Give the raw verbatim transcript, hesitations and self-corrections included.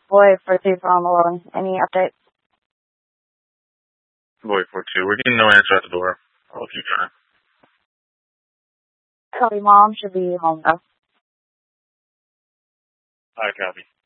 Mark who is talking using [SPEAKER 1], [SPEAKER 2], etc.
[SPEAKER 1] Boy four two from eleven. Any updates?
[SPEAKER 2] Boy four two. We're getting no answer at the door. I'll keep trying.
[SPEAKER 1] Copy, Mom. Should be home, though.
[SPEAKER 2] Alright, copy.